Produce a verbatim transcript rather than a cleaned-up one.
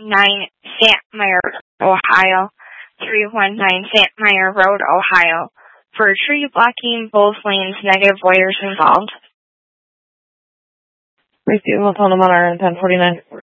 nine Saint Meyer, Ohio, three one nine Saint Meyer Road, Ohio. For tree blocking both lanes, negative wires involved. Receive, we'll tell them on our ten forty-nine.